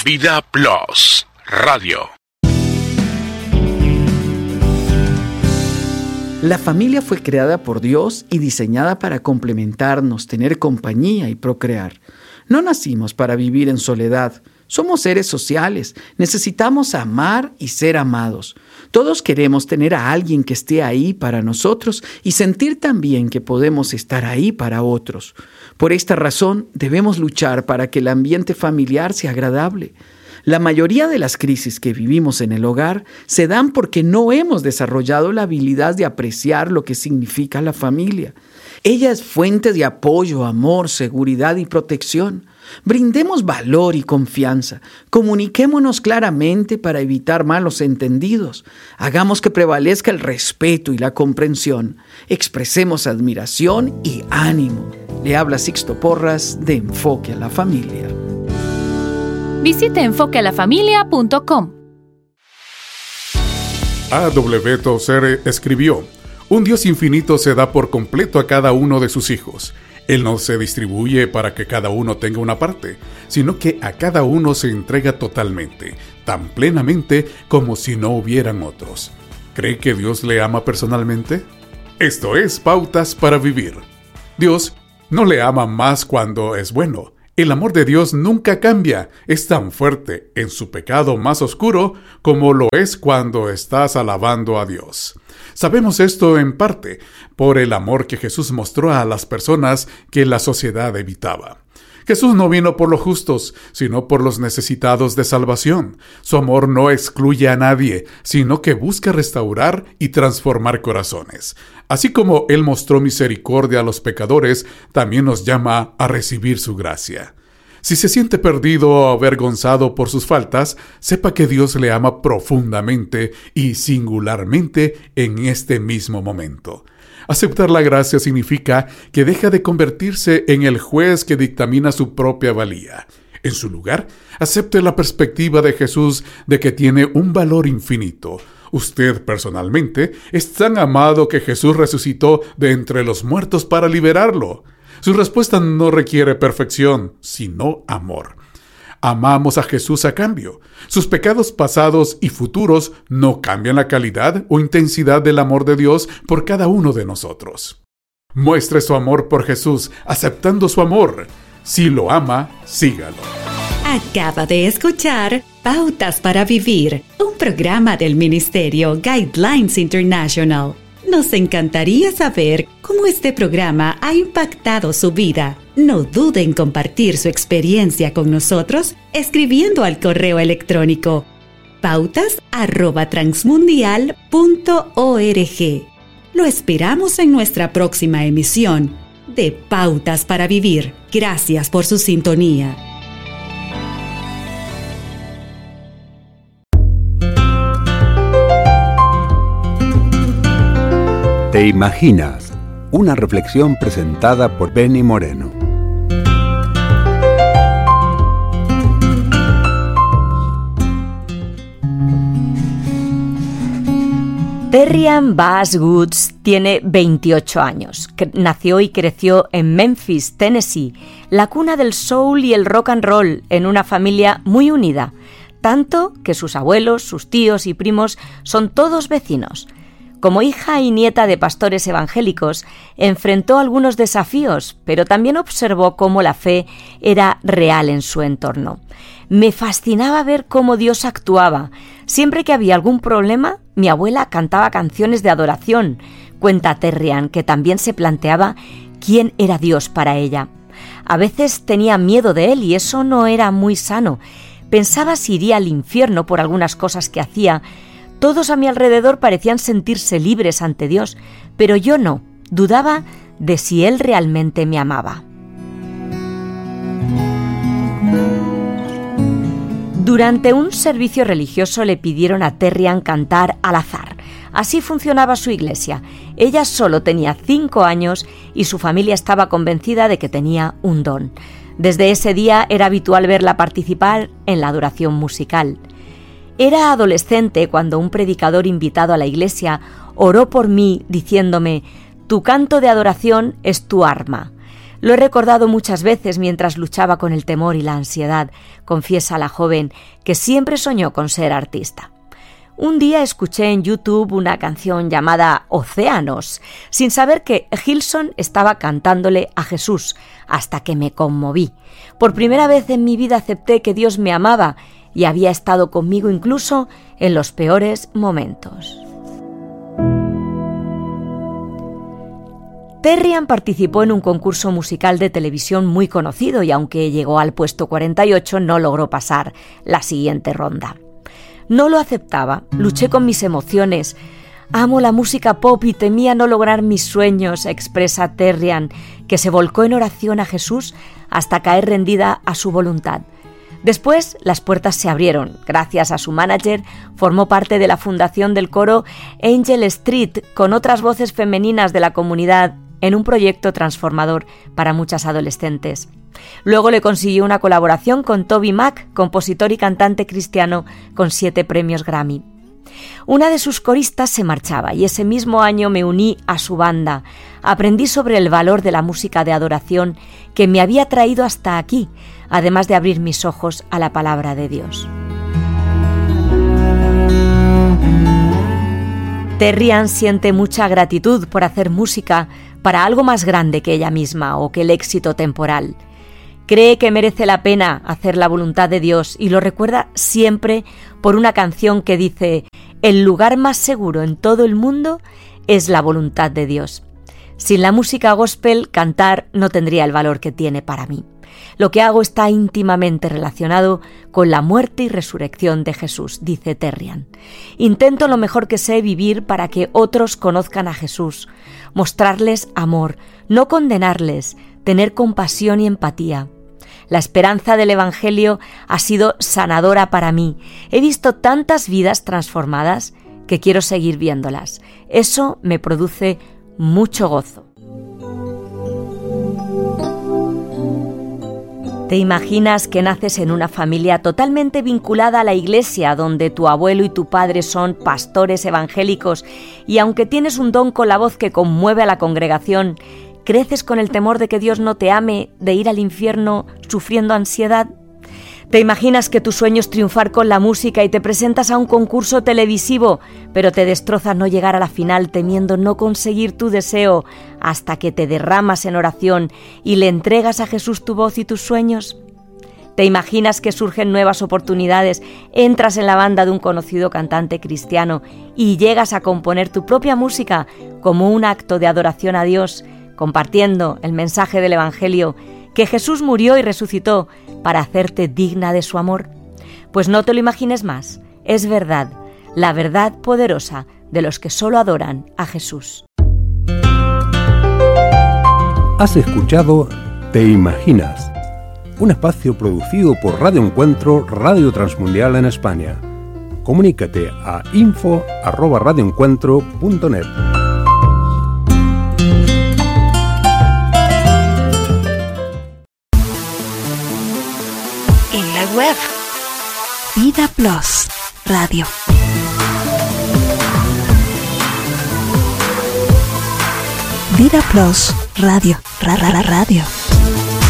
Vida Plus Radio. La familia fue creada por Dios y diseñada para complementarnos, tener compañía y procrear. No nacimos para vivir en soledad. Somos seres sociales, necesitamos amar y ser amados. Todos queremos tener a alguien que esté ahí para nosotros y sentir también que podemos estar ahí para otros. Por esta razón, debemos luchar para que el ambiente familiar sea agradable. La mayoría de las crisis que vivimos en el hogar se dan porque no hemos desarrollado la habilidad de apreciar lo que significa la familia. Ella es fuente de apoyo, amor, seguridad y protección. Brindemos valor y confianza. Comuniquémonos claramente para evitar malos entendidos. Hagamos que prevalezca el respeto y la comprensión. Expresemos admiración y ánimo. Le habla Sixto Porras de Enfoque a la Familia. Visite enfoquealafamilia.com. A.W. Tozer escribió: un Dios infinito se da por completo a cada uno de sus hijos. Él no se distribuye para que cada uno tenga una parte, sino que a cada uno se entrega totalmente, tan plenamente como si no hubieran otros. ¿Cree que Dios le ama personalmente? Esto es Pautas para Vivir. Dios no le ama más cuando es bueno. El amor de Dios nunca cambia, es tan fuerte en su pecado más oscuro como lo es cuando estás alabando a Dios. Sabemos esto en parte por el amor que Jesús mostró a las personas que la sociedad evitaba. Jesús no vino por los justos, sino por los necesitados de salvación. Su amor no excluye a nadie, sino que busca restaurar y transformar corazones. Así como Él mostró misericordia a los pecadores, también nos llama a recibir su gracia. Si se siente perdido o avergonzado por sus faltas, sepa que Dios le ama profundamente y singularmente en este mismo momento. Aceptar la gracia significa que deja de convertirse en el juez que dictamina su propia valía. En su lugar, acepte la perspectiva de Jesús de que tiene un valor infinito. Usted personalmente es tan amado que Jesús resucitó de entre los muertos para liberarlo. Su respuesta no requiere perfección, sino amor. Amamos a Jesús a cambio. Sus pecados pasados y futuros no cambian la calidad o intensidad del amor de Dios por cada uno de nosotros. Muestre su amor por Jesús, aceptando su amor. Si lo ama, sígalo. Acaba de escuchar Pautas para Vivir, un programa del Ministerio Guidelines International. Nos encantaría saber cómo este programa ha impactado su vida. No dude en compartir su experiencia con nosotros escribiendo al correo electrónico pautas@transmundial.org. Lo esperamos en nuestra próxima emisión de Pautas para Vivir. Gracias por su sintonía. ¿Te imaginas? Una reflexión presentada por Benny Moreno. Terrian Bass Woods tiene 28 años. Nació y creció en Memphis, Tennessee, la cuna del soul y el rock and roll, en una familia muy unida, tanto que sus abuelos, sus tíos y primos son todos vecinos. Como hija y nieta de pastores evangélicos, enfrentó algunos desafíos, pero también observó cómo la fe era real en su entorno. Me fascinaba ver cómo Dios actuaba. Siempre que había algún problema, mi abuela cantaba canciones de adoración. Cuenta Terrian que también se planteaba quién era Dios para ella. A veces tenía miedo de él y eso no era muy sano. Pensaba si iría al infierno por algunas cosas que hacía. Todos a mi alrededor parecían sentirse libres ante Dios, pero yo no. Dudaba de si Él realmente me amaba. Durante un servicio religioso le pidieron a Terrian cantar al azar. Así funcionaba su iglesia. Ella solo tenía 5 años y su familia estaba convencida de que tenía un don. Desde ese día era habitual verla participar en la adoración musical. Era adolescente cuando un predicador invitado a la iglesia oró por mí diciéndome: «Tu canto de adoración es tu arma». Lo he recordado muchas veces mientras luchaba con el temor y la ansiedad, confiesa la joven, que siempre soñó con ser artista. Un día escuché en YouTube una canción llamada Océanos, sin saber que Hilson estaba cantándole a Jesús, hasta que me conmoví. Por primera vez en mi vida acepté que Dios me amaba y había estado conmigo incluso en los peores momentos. Terrian participó en un concurso musical de televisión muy conocido y aunque llegó al puesto 48 no logró pasar la siguiente ronda. No lo aceptaba, luché con mis emociones. Amo la música pop y temía no lograr mis sueños, expresa Terrian, que se volcó en oración a Jesús hasta caer rendida a su voluntad. Después, las puertas se abrieron. Gracias a su manager, formó parte de la fundación del coro Angel Street con otras voces femeninas de la comunidad en un proyecto transformador para muchas adolescentes. Luego le consiguió una colaboración con Toby Mac, compositor y cantante cristiano con 7 premios Grammy. Una de sus coristas se marchaba y ese mismo año me uní a su banda. Aprendí sobre el valor de la música de adoración que me había traído hasta aquí, además de abrir mis ojos a la palabra de Dios. Terrian siente mucha gratitud por hacer música para algo más grande que ella misma o que el éxito temporal. Cree que merece la pena hacer la voluntad de Dios y lo recuerda siempre por una canción que dice: «El lugar más seguro en todo el mundo es la voluntad de Dios». Sin la música gospel, cantar no tendría el valor que tiene para mí. Lo que hago está íntimamente relacionado con la muerte y resurrección de Jesús, dice Terrian. Intento lo mejor que sé vivir para que otros conozcan a Jesús, mostrarles amor, no condenarles, tener compasión y empatía. La esperanza del Evangelio ha sido sanadora para mí. He visto tantas vidas transformadas que quiero seguir viéndolas. Eso me produce mucho gozo. ¿Te imaginas que naces en una familia totalmente vinculada a la iglesia, donde tu abuelo y tu padre son pastores evangélicos y aunque tienes un don con la voz que conmueve a la congregación, creces con el temor de que Dios no te ame, de ir al infierno sufriendo ansiedad? ¿Te imaginas que tu sueño es triunfar con la música y te presentas a un concurso televisivo, pero te destroza no llegar a la final temiendo no conseguir tu deseo hasta que te derramas en oración y le entregas a Jesús tu voz y tus sueños? ¿Te imaginas que surgen nuevas oportunidades, entras en la banda de un conocido cantante cristiano y llegas a componer tu propia música como un acto de adoración a Dios, compartiendo el mensaje del Evangelio, que Jesús murió y resucitó para hacerte digna de su amor? Pues no te lo imagines más, es verdad, la verdad poderosa de los que solo adoran a Jesús. Has escuchado Te Imaginas, un espacio producido por Radio Encuentro, Radio Transmundial en España. Comunícate a info@radioencuentro.net. Web Vida Plus Radio. Vida Plus Radio. Radio.